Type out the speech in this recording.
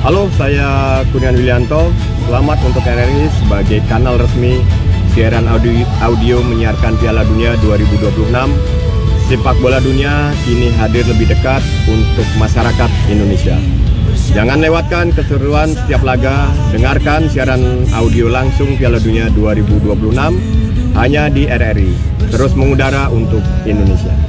Halo, saya Kurnian Willianto. Selamat untuk RRI sebagai kanal resmi siaran audio menyiarkan Piala Dunia 2026. Sepak bola dunia kini hadir lebih dekat untuk masyarakat Indonesia. Jangan lewatkan keseruan setiap laga. Dengarkan siaran audio langsung Piala Dunia 2026 hanya di RRI. Terus mengudara untuk Indonesia.